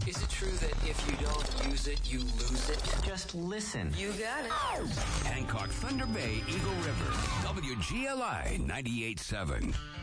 Is it true that if you don't use it, you lose it? Just listen. You got it. Hancock, Thunder Bay, Eagle River, WGLI 98.7.